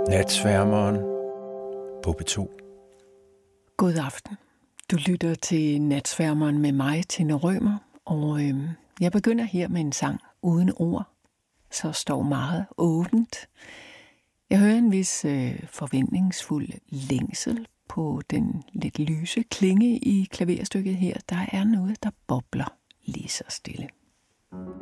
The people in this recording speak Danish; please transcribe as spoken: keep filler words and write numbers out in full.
Natsværmeren på P to. God aften. Du lytter til Natsværmeren med mig, Tina Rømer, og øh, jeg begynder her med en sang uden ord, så står meget åbent. Jeg hører en vis øh, forventningsfuld længsel på den lidt lyse klinge i klaverstykket her. Der er noget, der bobler lige så stille.